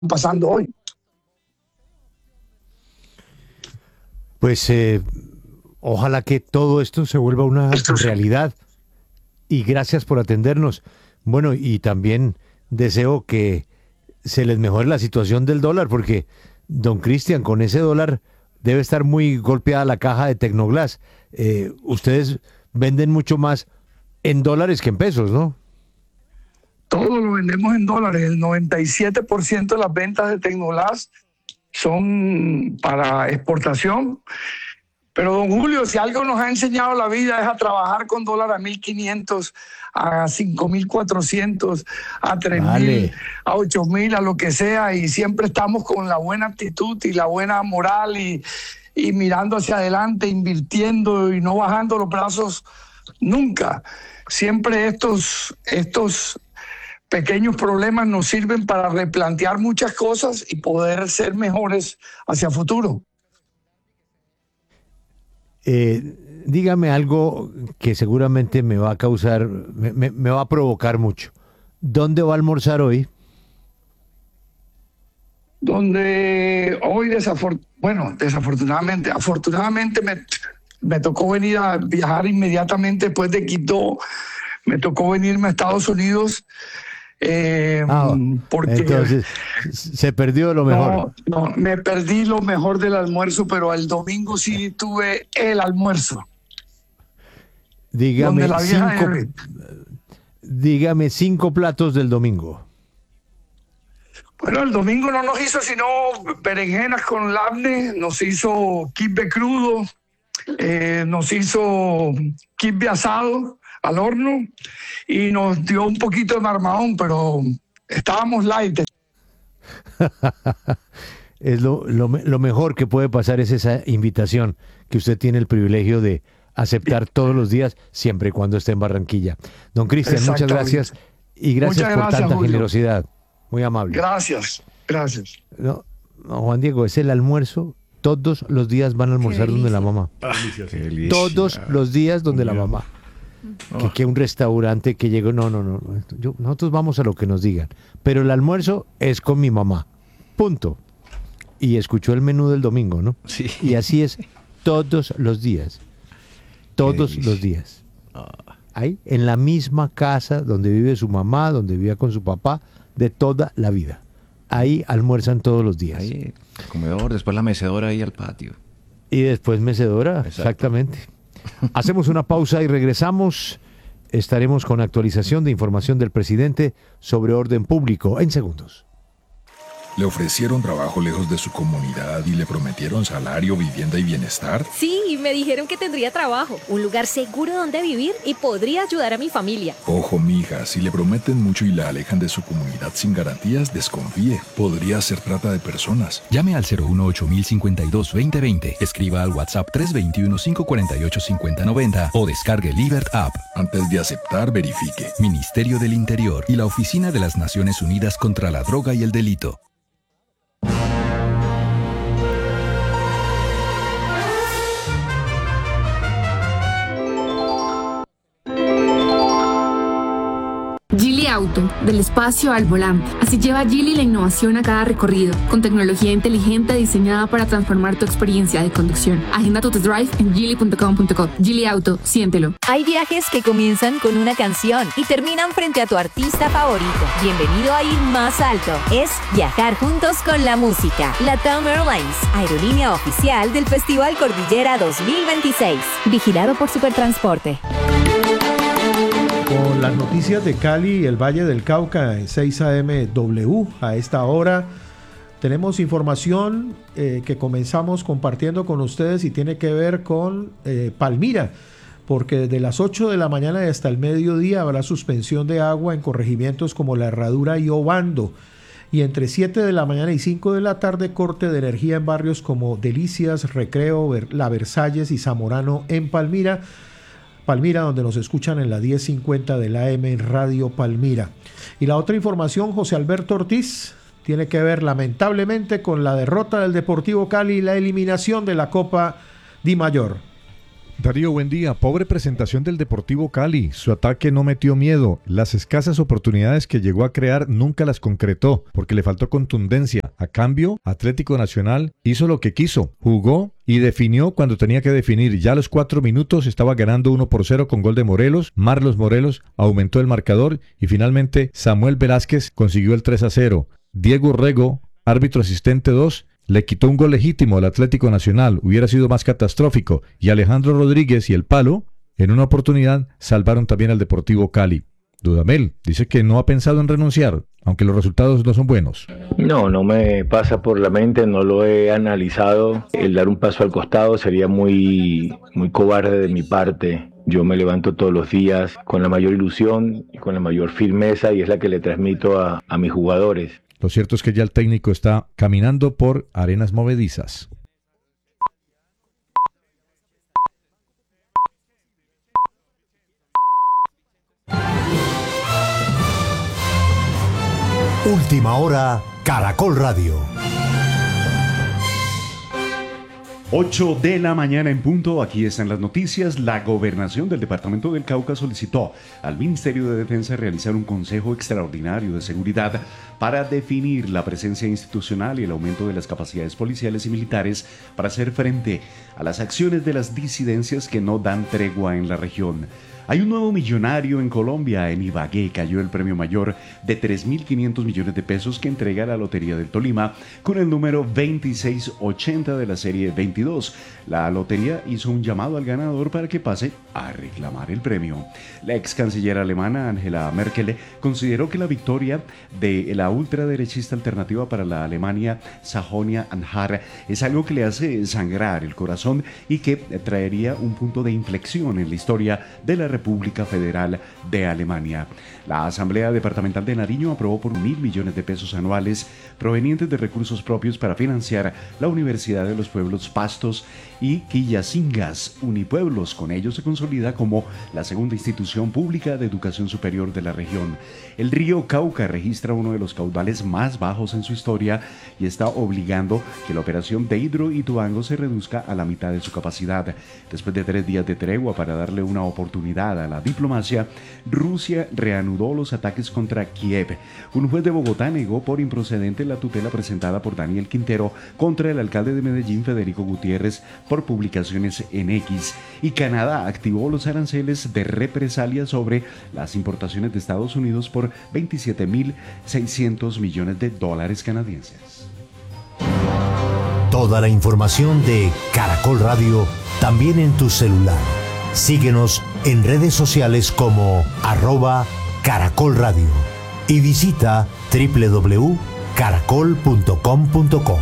pasando hoy. Pues ojalá que todo esto se vuelva una realidad y gracias por atendernos. Bueno, y también deseo que se les mejore la situación del dólar porque, don Cristian, con ese dólar debe estar muy golpeada la caja de Tecnoglass. Ustedes venden mucho más en dólares que en pesos, ¿no? Todo lo vendemos en dólares. El 97% de las ventas de Tecnoglass son para exportación. Pero, don Julio, si algo nos ha enseñado la vida es a trabajar con dólar a 1.500, a 5.400, a 3.000, Vale. a 8.000, a lo que sea, y siempre estamos con la buena actitud y la buena moral y mirando hacia adelante, invirtiendo y no bajando los brazos nunca. Siempre estos pequeños problemas nos sirven para replantear muchas cosas y poder ser mejores hacia futuro. Dígame algo que seguramente me va a causar, me va a provocar mucho. ¿Dónde va a almorzar hoy? Donde hoy afortunadamente me tocó venir a viajar inmediatamente después de Quito, me tocó venirme a Estados Unidos. Porque entonces se perdió lo mejor. No, me perdí lo mejor del almuerzo, pero el domingo sí tuve el almuerzo. Dígame cinco platos del domingo. Bueno, el domingo no nos hizo sino berenjenas con labne, nos hizo kibbe crudo, nos hizo kibbe asado al horno y nos dio un poquito de marmahón, pero estábamos light. Es lo mejor que puede pasar es esa invitación que usted tiene el privilegio de aceptar todos los días, siempre y cuando esté en Barranquilla. Don Cristian, muchas gracias y gracias por tanta Julio. Generosidad. Muy amable. Gracias. No, Juan Diego, es el almuerzo. Todos los días van a almorzar donde la mamá. Todos los días donde la mamá. Que un restaurante que llegó, no. Nosotros vamos a lo que nos digan. Pero el almuerzo es con mi mamá. Punto. Y escuchó el menú del domingo, ¿no? Sí. Y así es todos los días. Todos los días. Ahí, en la misma casa donde vive su mamá, donde vivía con su papá, de toda la vida. Ahí almuerzan todos los días. Ahí, el comedor, después la mecedora ahí al patio. Y después mecedora, exactamente. Hacemos una pausa y regresamos. Estaremos con actualización de información del presidente sobre orden público en segundos. ¿Le ofrecieron trabajo lejos de su comunidad y le prometieron salario, vivienda y bienestar? Sí, me dijeron que tendría trabajo, un lugar seguro donde vivir y podría ayudar a mi familia. Ojo, mija, si le prometen mucho y la alejan de su comunidad sin garantías, desconfíe. Podría ser trata de personas. Llame al 018-052-2020, escriba al WhatsApp 321-548-5090 o descargue Libert App. Antes de aceptar, verifique. Ministerio del Interior y la Oficina de las Naciones Unidas contra la Droga y el Delito. Geely Auto, del espacio al volante. Así lleva Geely la innovación a cada recorrido, con tecnología inteligente diseñada para transformar tu experiencia de conducción. Agenda tu test drive en geely.com.co. Geely Auto, siéntelo. Hay viajes que comienzan con una canción y terminan frente a tu artista favorito. Bienvenido a ir más alto. Es viajar juntos con la música. LATAM Airlines, aerolínea oficial del Festival Cordillera 2026. Vigilado por Supertransporte. Con las noticias de Cali y el Valle del Cauca en 6 AM W. A esta hora tenemos información que comenzamos compartiendo con ustedes y tiene que ver con Palmira, porque desde las 8 de la mañana y hasta el mediodía habrá suspensión de agua en corregimientos como La Herradura y Obando. Y entre 7 de la mañana y 5 de la tarde, corte de energía en barrios como Delicias, Recreo, La Versalles y Zamorano en Palmira, donde nos escuchan en la 1050 del AM en Radio Palmira. Y la otra información, José Alberto Ortiz, tiene que ver lamentablemente con la derrota del Deportivo Cali y la eliminación de la Copa Di Mayor. Darío, buen día. Pobre presentación del Deportivo Cali. Su ataque no metió miedo. Las escasas oportunidades que llegó a crear nunca las concretó porque le faltó contundencia. A cambio, Atlético Nacional hizo lo que quiso. Jugó y definió cuando tenía que definir. Ya a los 4 minutos estaba ganando 1-0 con gol de Morelos. Marlos Morelos aumentó el marcador y finalmente Samuel Velázquez consiguió el 3-0. Diego Rego, árbitro asistente 2, le quitó un gol legítimo al Atlético Nacional, hubiera sido más catastrófico, y Alejandro Rodríguez y el Palo, en una oportunidad, salvaron también al Deportivo Cali. Dudamel dice que no ha pensado en renunciar, aunque los resultados no son buenos. No me pasa por la mente, no lo he analizado. El dar un paso al costado sería muy cobarde de mi parte. Yo me levanto todos los días con la mayor ilusión y con la mayor firmeza, y es la que le transmito a mis jugadores. Lo cierto es que ya el técnico está caminando por arenas movedizas. Última hora, Caracol Radio. 8 de la mañana en punto, aquí están las noticias. La gobernación del departamento del Cauca solicitó al Ministerio de Defensa realizar un consejo extraordinario de seguridad para definir la presencia institucional y el aumento de las capacidades policiales y militares para hacer frente a las acciones de las disidencias que no dan tregua en la región. Hay un nuevo millonario en Colombia. En Ibagué cayó el premio mayor de 3.500 millones de pesos que entrega la Lotería del Tolima con el número 2680 de la serie 22. La lotería hizo un llamado al ganador para que pase a reclamar el premio. La ex canciller alemana Angela Merkel consideró que la victoria de la ultraderechista alternativa para la Alemania, Sajonia-Anhalt, es algo que le hace sangrar el corazón y que traería un punto de inflexión en la historia de la República Federal de Alemania. La Asamblea Departamental de Nariño aprobó por 1.000 millones de pesos anuales provenientes de recursos propios para financiar la Universidad de los Pueblos Pastos y Quillacingas, Unipueblos. Con ello se consolida como la segunda institución pública de educación superior de la región. El río Cauca registra uno de los caudales más bajos en su historia y está obligando que la operación de Hidroituango se reduzca a la mitad de su capacidad. Después de 3 días de tregua para darle una oportunidad a la diplomacia, Rusia reanudó los ataques contra Kiev. Un juez de Bogotá negó por improcedente la tutela presentada por Daniel Quintero contra el alcalde de Medellín, Federico Gutiérrez, por publicaciones en X. Y Canadá activó los aranceles de represalia sobre las importaciones de Estados Unidos por $27.600 millones canadienses. Toda la información de Caracol Radio también en tu celular. Síguenos en redes sociales como @Caracol Radio y visita www.caracol.com.co.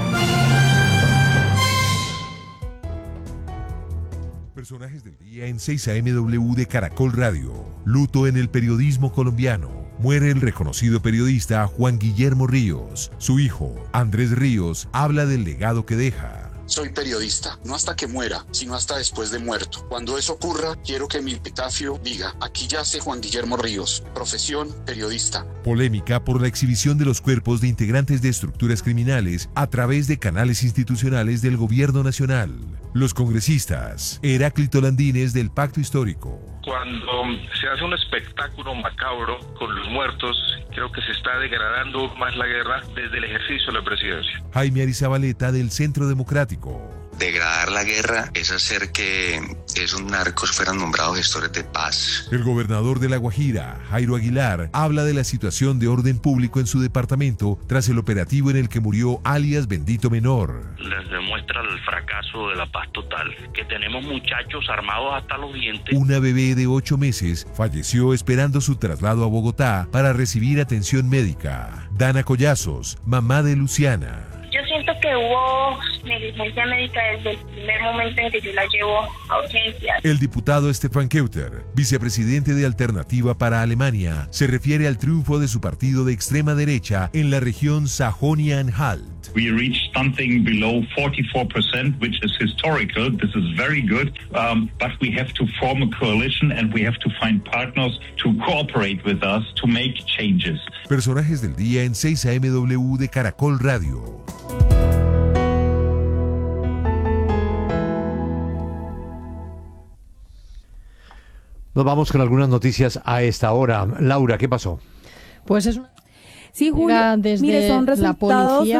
Personajes del día en 6am de Caracol Radio. Luto en el periodismo colombiano. Muere el reconocido periodista Juan Guillermo Ríos. Su hijo, Andrés Ríos, habla del legado que deja. Soy periodista, no hasta que muera, sino hasta después de muerto. Cuando eso ocurra, quiero que mi epitafio diga: aquí yace Juan Guillermo Ríos, profesión periodista. Polémica por la exhibición de los cuerpos de integrantes de estructuras criminales a través de canales institucionales del gobierno nacional. Los congresistas, Heráclito Landines del Pacto Histórico. Cuando se hace un espectáculo macabro con los muertos, creo que se está degradando más la guerra desde el ejercicio de la presidencia. Jaime Arizabaleta del Centro Democrático. Degradar la guerra es hacer que esos narcos fueran nombrados gestores de paz. El gobernador de La Guajira, Jairo Aguilar, habla de la situación de orden público en su departamento tras el operativo en el que murió alias Bendito Menor. Les demuestra el fracaso de la paz total, que tenemos muchachos armados hasta los dientes. Una bebé de 8 meses falleció esperando su traslado a Bogotá para recibir atención médica. Dana Collazos, mamá de Luciana. Yo siento que hubo negligencia médica desde el primer momento en que yo la llevo a urgencias. El diputado Stefan Keuter, vicepresidente de Alternativa para Alemania, se refiere al triunfo de su partido de extrema derecha en la región Sajonia-Anhalt. We reached something below 44%, which is historical. This is very good, but we have to form a coalition and we have to find partners to cooperate with us to make changes. Personajes del día en 6am de Caracol Radio. Nos vamos con algunas noticias a esta hora. Laura, ¿qué pasó? Pues es una... Sí, Julio, desde mire, son la resultados policía